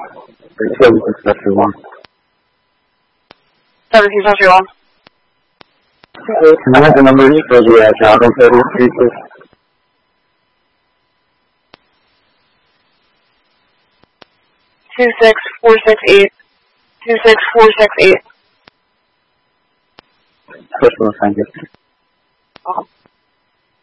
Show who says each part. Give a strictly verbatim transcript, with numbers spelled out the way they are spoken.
Speaker 1: seventeen special one.
Speaker 2: seventeen special one.
Speaker 1: Can I have the numbers for the uh, job and total, please?
Speaker 2: Two six four six eight. Two six four six eight.
Speaker 1: First one, thank you.
Speaker 2: Oh.